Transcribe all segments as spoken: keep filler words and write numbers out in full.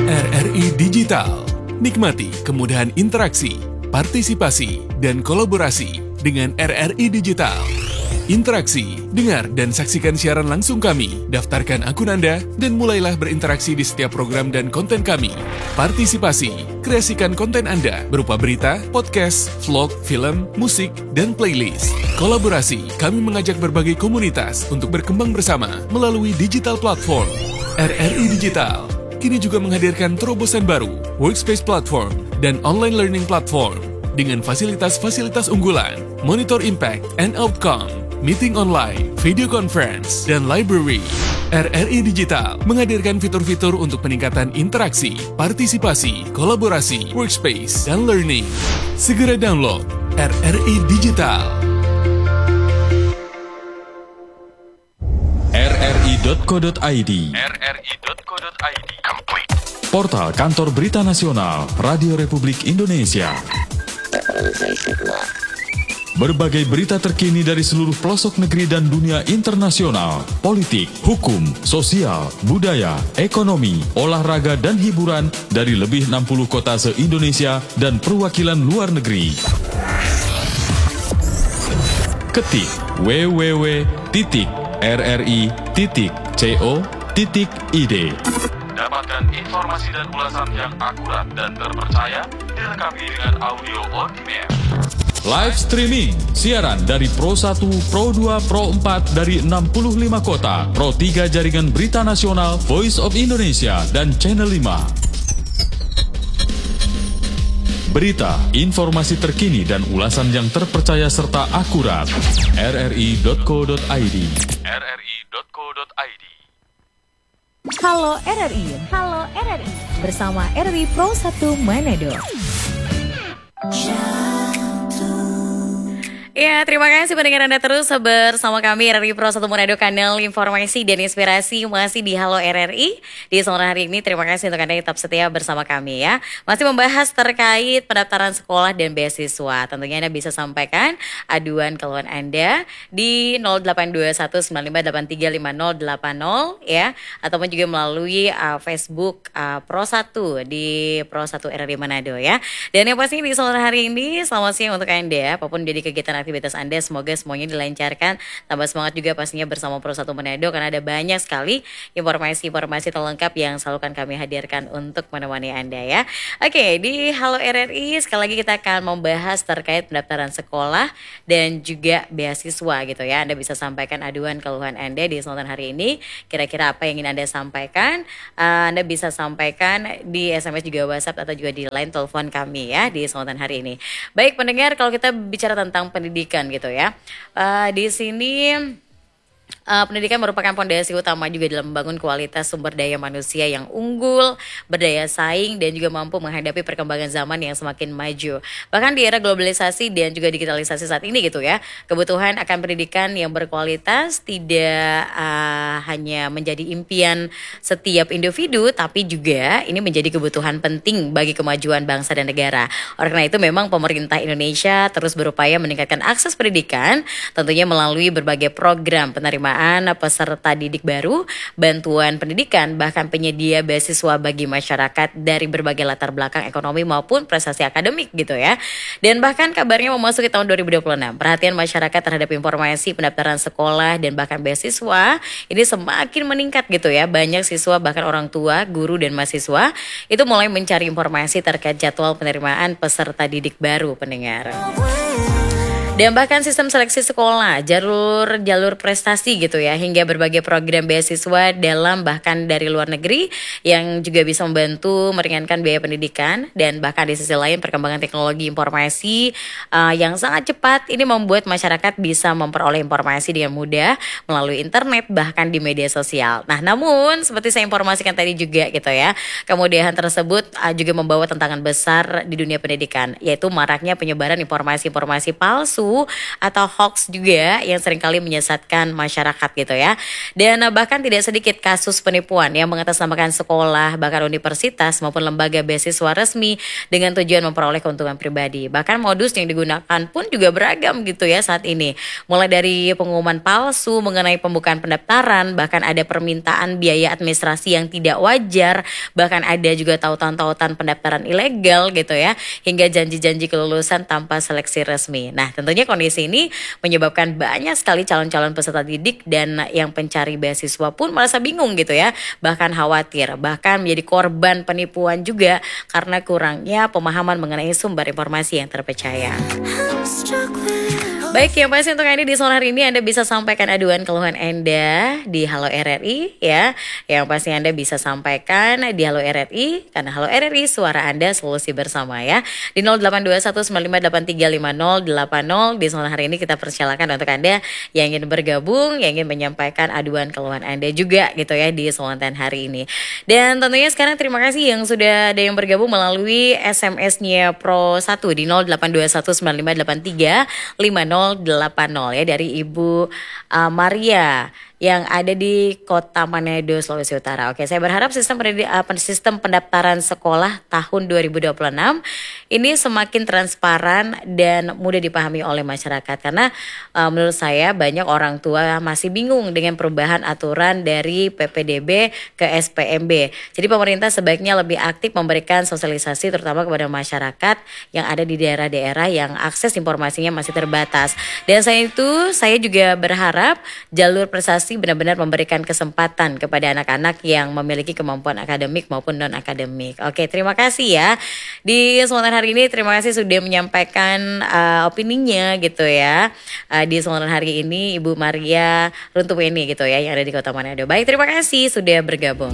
R R I Digital. Nikmati kemudahan interaksi, partisipasi, dan kolaborasi dengan R R I Digital. Interaksi, dengar dan saksikan siaran langsung kami, daftarkan akun Anda, dan mulailah berinteraksi di setiap program dan konten kami. Partisipasi, kreasikan konten Anda berupa berita, podcast, vlog, film, musik, dan playlist. Kolaborasi, kami mengajak berbagai komunitas untuk berkembang bersama melalui digital platform. R R I Digital kini juga menghadirkan terobosan baru, workspace platform, dan online learning platform dengan fasilitas-fasilitas unggulan, monitor impact and outcome, meeting online, video conference, dan library. R R I Digital menghadirkan fitur-fitur untuk peningkatan interaksi, partisipasi, kolaborasi, workspace, dan learning. Segera download R R I Digital. R R I dot co dot I D R R I dot co dot I D Portal Kantor Berita Nasional Radio Republik Indonesia. Berbagai berita terkini dari seluruh pelosok negeri dan dunia internasional, politik, hukum, sosial, budaya, ekonomi, olahraga, dan hiburan dari lebih enam puluh kota se-Indonesia dan perwakilan luar negeri. Ketik w w w titik r r i titik co titik i d. Dapatkan informasi dan ulasan yang akurat dan terpercaya dilengkapi dengan audio on demand. Live streaming, siaran dari Pro satu, Pro dua, Pro empat dari enam puluh lima kota, Pro tiga Jaringan Berita Nasional, Voice of Indonesia, dan Channel lima. Berita, informasi terkini dan ulasan yang terpercaya serta akurat. R R I dot co dot I D R R I dot co dot I D Halo R R I, halo R R I, bersama R R I Pro satu Manado. Ya, terima kasih pendengar Anda terus bersama kami R R I Pro satu Manado, kanal informasi dan inspirasi masih di Halo R R I. Di sore hari ini terima kasih untuk Anda yang tetap setia bersama kami ya. Masih membahas terkait pendaftaran sekolah dan beasiswa. Tentunya Anda bisa sampaikan aduan keluhan Anda di nol delapan dua satu sembilan lima delapan tiga lima nol delapan nol ya, ataupun juga melalui uh, Facebook uh, Pro satu di Pro satu R R I Manado ya. Dan yang pasti di sore hari ini selamat siang untuk Anda apapun jadi kegiatan aktivitas Anda, semoga semuanya dilancarkan. Tambah semangat juga pastinya bersama Pro satu Manado karena ada banyak sekali informasi-informasi terlengkap yang selalu akan kami hadirkan untuk menemani Anda ya. Oke, di Halo R R I sekali lagi kita akan membahas terkait pendaftaran sekolah dan juga beasiswa gitu ya. Anda bisa sampaikan aduan keluhan Anda di kesempatan hari ini. Kira-kira apa yang ingin Anda sampaikan? Uh, Anda bisa sampaikan di S M S juga WhatsApp atau juga di line telepon kami ya di kesempatan hari ini. Baik pendengar, kalau kita bicara tentang pendidikan gitu ya, uh, di sini Uh, pendidikan merupakan fondasi utama juga dalam membangun kualitas sumber daya manusia yang unggul, berdaya saing, dan juga mampu menghadapi perkembangan zaman yang semakin maju. Bahkan di era globalisasi dan juga digitalisasi saat ini gitu ya, kebutuhan akan pendidikan yang berkualitas tidak uh, hanya menjadi impian setiap individu, tapi juga ini menjadi kebutuhan penting bagi kemajuan bangsa dan negara. Oleh karena itu memang pemerintah Indonesia terus berupaya meningkatkan akses pendidikan, tentunya melalui berbagai program penerimaan peserta didik baru, bantuan pendidikan, bahkan penyedia beasiswa bagi masyarakat dari berbagai latar belakang ekonomi maupun prestasi akademik gitu ya. Dan bahkan kabarnya memasuki tahun dua ribu dua puluh enam, perhatian masyarakat terhadap informasi pendaftaran sekolah dan bahkan beasiswa ini semakin meningkat gitu ya. Banyak siswa bahkan orang tua, guru dan mahasiswa itu mulai mencari informasi terkait jadwal penerimaan peserta didik baru pendengar. Dan bahkan sistem seleksi sekolah, jalur jalur prestasi gitu ya, hingga berbagai program beasiswa dalam bahkan dari luar negeri yang juga bisa membantu meringankan biaya pendidikan. Dan bahkan di sisi lain perkembangan teknologi informasi uh, yang sangat cepat ini membuat masyarakat bisa memperoleh informasi dengan mudah melalui internet bahkan di media sosial. Nah namun seperti saya informasikan tadi juga gitu ya, kemudahan tersebut uh, juga membawa tantangan besar di dunia pendidikan, yaitu maraknya penyebaran informasi-informasi palsu palsu atau hoax juga yang seringkali menyesatkan masyarakat gitu ya. Dan uh, bahkan tidak sedikit kasus penipuan yang mengatasnamakan sekolah, bahkan universitas maupun lembaga beasiswa resmi dengan tujuan memperoleh keuntungan pribadi. Bahkan modus yang digunakan pun juga beragam gitu ya saat ini. Mulai dari pengumuman palsu mengenai pembukaan pendaftaran, bahkan ada permintaan biaya administrasi yang tidak wajar, bahkan ada juga tautan-tautan pendaftaran ilegal gitu ya, hingga janji-janji kelulusan tanpa seleksi resmi. Nah, tentunya kondisi ini menyebabkan banyak sekali calon-calon peserta didik dan yang pencari beasiswa pun merasa bingung gitu ya, bahkan khawatir, bahkan menjadi korban penipuan juga karena kurangnya pemahaman mengenai sumber informasi yang terpercaya. Baik, yang pasti untuk Anda di sore hari ini Anda bisa sampaikan aduan keluhan Anda di Halo R R I ya. Yang pasti Anda bisa sampaikan di Halo R R I, karena Halo R R I suara Anda solusi bersama ya. Di nol delapan dua satu sembilan lima delapan tiga lima nol delapan nol. Di sore hari ini kita persilakan untuk Anda yang ingin bergabung, yang ingin menyampaikan aduan keluhan Anda juga gitu ya di Solontan hari ini. Dan tentunya sekarang terima kasih yang sudah ada yang bergabung melalui S M S-nya Pro satu di nol delapan dua satu sembilan lima delapan tiga lima nol delapan nol ya, dari Ibu uh, Maria yang ada di Kota Manado, Sulawesi Utara. Oke, saya berharap sistem sistem pendaftaran sekolah tahun dua ribu dua puluh enam ini semakin transparan dan mudah dipahami oleh masyarakat, karena uh, menurut saya banyak orang tua masih bingung dengan perubahan aturan dari P P D B ke S P M B. Jadi pemerintah sebaiknya lebih aktif memberikan sosialisasi terutama kepada masyarakat yang ada di daerah-daerah yang akses informasinya masih terbatas. Dan saya itu saya juga berharap jalur prestasi benar-benar memberikan kesempatan kepada anak-anak yang memiliki kemampuan akademik maupun non-akademik. Oke, terima kasih ya. Di kesempatan hari ini terima kasih sudah menyampaikan uh, opininya gitu ya. Uh, di kesempatan hari ini Ibu Maria Runtuweni gitu ya yang ada di Kota Manado. Baik, terima kasih sudah bergabung.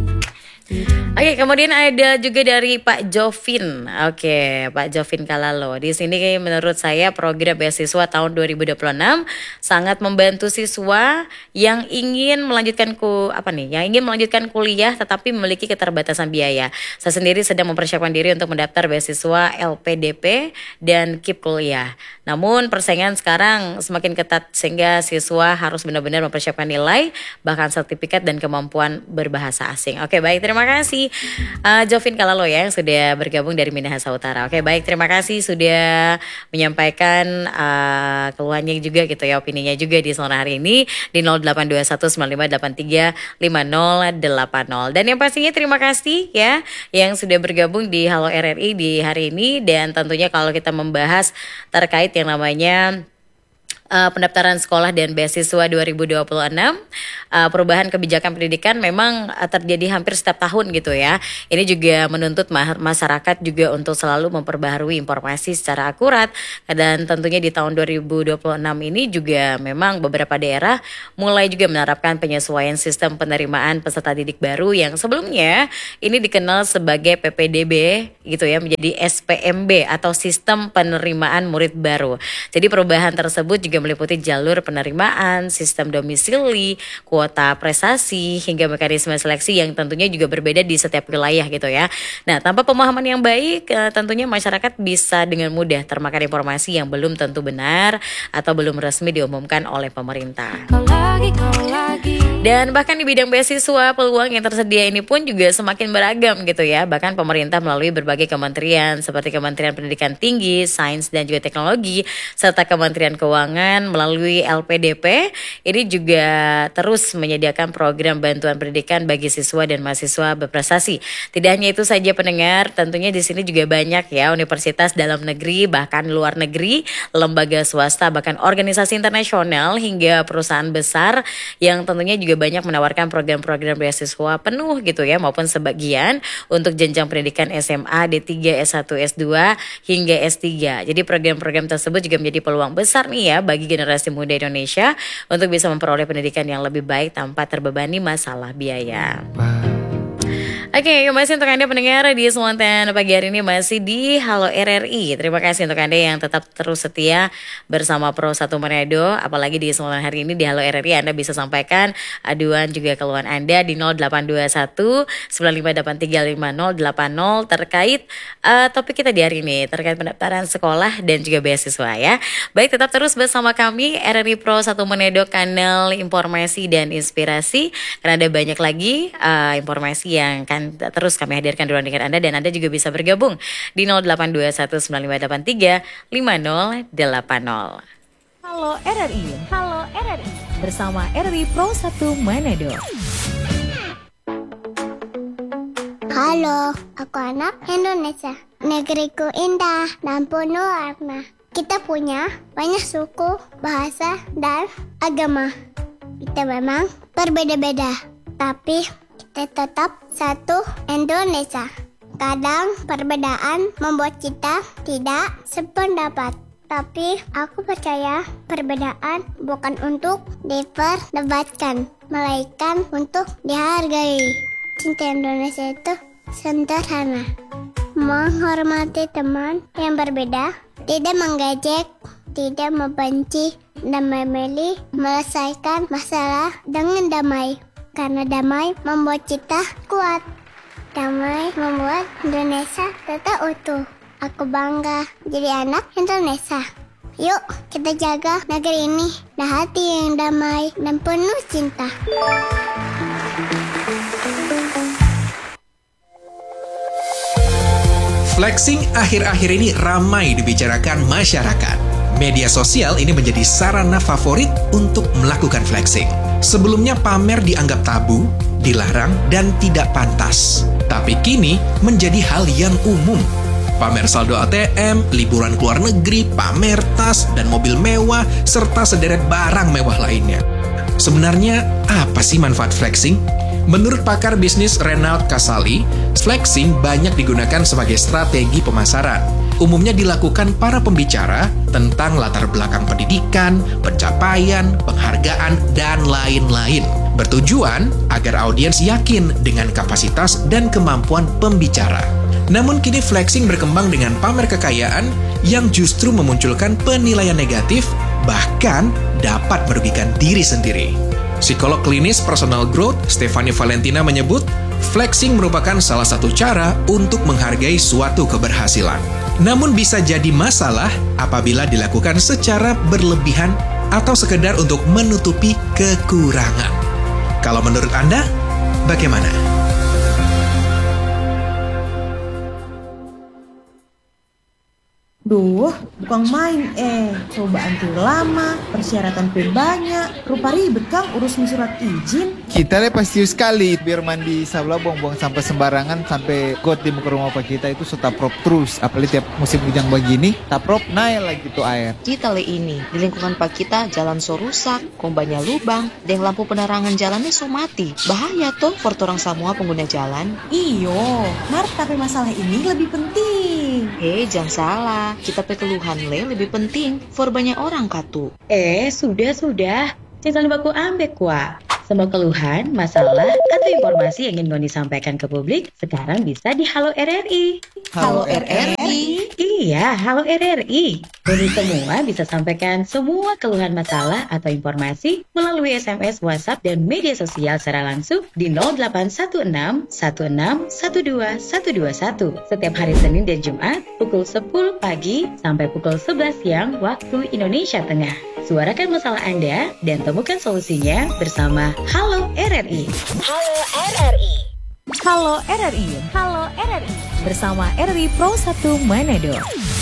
Oke, kemudian ada juga dari Pak Jovin. Oke, Pak Jovin Kalalo. Di sini menurut saya program beasiswa tahun dua ribu dua puluh enam sangat membantu siswa yang ingin melanjutkan ku apa nih? Yang ingin melanjutkan kuliah tetapi memiliki keterbatasan biaya. Saya sendiri sedang mempersiapkan diri untuk mendaftar beasiswa L P D P dan K I P kuliah. Namun persaingan sekarang semakin ketat sehingga siswa harus benar-benar mempersiapkan nilai, bahkan sertifikat dan kemampuan berbahasa asing. Oke, baik, terima kasih uh, Jovin Kalalo ya yang sudah bergabung dari Minahasa Utara. Oke, baik, terima kasih sudah menyampaikan uh, keluhannya juga gitu ya, opininya juga di sore hari ini di nol delapan dua satu sembilan lima delapan tiga lima nol delapan nol. Dan yang pastinya terima kasih ya yang sudah bergabung di Halo R R I di hari ini. Dan tentunya kalau kita membahas terkait yang namanya Uh, pendaftaran sekolah dan beasiswa dua ribu dua puluh enam, uh, perubahan kebijakan pendidikan memang uh, terjadi hampir setiap tahun gitu ya. Ini juga menuntut ma- masyarakat juga untuk selalu memperbaharui informasi secara akurat. Dan tentunya di tahun dua ribu dua puluh enam ini juga memang beberapa daerah mulai juga menerapkan penyesuaian sistem penerimaan peserta didik baru yang sebelumnya ini dikenal sebagai P P D B gitu ya, menjadi S P M B atau sistem penerimaan murid baru. Jadi perubahan tersebut juga meliputi jalur penerimaan, sistem domisili, kuota prestasi, hingga mekanisme seleksi yang tentunya juga berbeda di setiap wilayah gitu ya. Nah, tanpa pemahaman yang baik, tentunya masyarakat bisa dengan mudah termakan informasi yang belum tentu benar atau belum resmi diumumkan oleh pemerintah. Dan bahkan di bidang beasiswa, peluang yang tersedia ini pun juga semakin beragam gitu ya. Bahkan pemerintah melalui berbagai kementerian seperti Kementerian Pendidikan Tinggi, Sains dan juga Teknologi, serta Kementerian Keuangan melalui L P D P ini juga terus menyediakan program bantuan pendidikan bagi siswa dan mahasiswa berprestasi. Tidak hanya itu saja pendengar, tentunya di sini juga banyak ya universitas dalam negeri bahkan luar negeri, lembaga swasta bahkan organisasi internasional hingga perusahaan besar yang tentunya juga banyak menawarkan program-program beasiswa penuh gitu ya maupun sebagian untuk jenjang pendidikan S M A, D tiga, S satu, S dua hingga S tiga. Jadi program-program tersebut juga menjadi peluang besar nih ya bagi generasi muda Indonesia untuk bisa memperoleh pendidikan yang lebih baik tanpa terbebani masalah biaya. Oke, masih untuk Anda pendengar di Semonten pagi hari ini masih di Halo R R I. Terima kasih untuk Anda yang tetap terus setia bersama Pro satu Manado. Apalagi di Semonten hari ini di Halo R R I Anda bisa sampaikan aduan juga keluhan Anda di nol delapan dua satu sembilan lima delapan tiga lima nol delapan nol terkait uh, topik kita di hari ini terkait pendaftaran sekolah dan juga beasiswa ya. Baik, tetap terus bersama kami R R I Pro satu Manado, kanal informasi dan inspirasi. Karena ada banyak lagi uh, informasi yang kan terus kami hadirkan di ruang dengar Anda, dan Anda juga bisa bergabung di nol delapan dua satu sembilan lima delapan tiga lima nol delapan nol. Halo R R I, halo R R I bersama R R I Pro satu Manado. Halo, aku anak Indonesia. Negeriku indah dan penuh warna. Kita punya banyak suku, bahasa, dan agama. Kita memang berbeda-beda, tapi kita tetap satu Indonesia. Kadang perbedaan membuat kita tidak sependapat. Tapi aku percaya perbedaan bukan untuk diperdebatkan, melainkan untuk dihargai. Cinta Indonesia itu sederhana. Menghormati teman yang berbeda, tidak menggejek, tidak membenci, dan memilih menyelesaikan masalah dengan damai. Karena damai membuat kita kuat. Damai membuat Indonesia tetap utuh. Aku bangga jadi anak Indonesia. Yuk kita jaga negeri ini dengan hati yang damai dan penuh cinta. Flexing akhir-akhir ini ramai dibicarakan masyarakat. Media sosial ini menjadi sarana favorit untuk melakukan flexing. Sebelumnya pamer dianggap tabu, dilarang, dan tidak pantas. Tapi kini menjadi hal yang umum. Pamer saldo A T M, liburan keluar negeri, pamer tas, dan mobil mewah, serta sederet barang mewah lainnya. Sebenarnya, apa sih manfaat flexing? Menurut pakar bisnis Renald Kasali, flexing banyak digunakan sebagai strategi pemasaran. Umumnya dilakukan para pembicara tentang latar belakang pendidikan, pencapaian, penghargaan, dan lain-lain. Bertujuan agar audiens yakin dengan kapasitas dan kemampuan pembicara. Namun kini flexing berkembang dengan pamer kekayaan yang justru memunculkan penilaian negatif, bahkan dapat merugikan diri sendiri. Psikolog klinis personal growth Stephanie Valentina menyebut, flexing merupakan salah satu cara untuk menghargai suatu keberhasilan. Namun bisa jadi masalah apabila dilakukan secara berlebihan atau sekedar untuk menutupi kekurangan. Kalau menurut Anda, bagaimana? Duh, bukan main eh. Cobaan tuh lama, persyaratan pun banyak. Rupa ribet Kang urusin surat izin. Kita le pasti sekali biar mandi sabla buang-buang sampah sembarangan sampai got di muka rumah pak kita itu setaprop terus. Apalagi tiap musim hujan begini, taprop naik lagi tuh air. Kita le ini di lingkungan pak kita jalan so rusak, kombanya lubang, dan lampu penerangan jalannya so mati. Bahaya tuh for orang semua pengguna jalan. Iyo, Mar, tapi masalah ini lebih penting. Eh, jangan salah. Kita pe keluhan le lebih penting for banyak orang katu. Eh, sudah-sudah. Jangan baku ambek wah. Semua keluhan, masalah, atau informasi yang ingin Ngoni sampaikan ke publik sekarang bisa di Halo R R I. Halo R R I? Iya, Halo R R I. Ngoni semua bisa sampaikan semua keluhan masalah atau informasi melalui S M S, WhatsApp, dan media sosial secara langsung di nol delapan satu enam satu enam satu dua satu dua satu setiap hari Senin dan Jumat pukul sepuluh pagi sampai pukul sebelas siang waktu Indonesia Tengah. Suarakan masalah Anda dan temukan solusinya bersama Halo R R I. Halo R R I. Halo R R I. Halo R R I bersama R R I Pro satu Manado.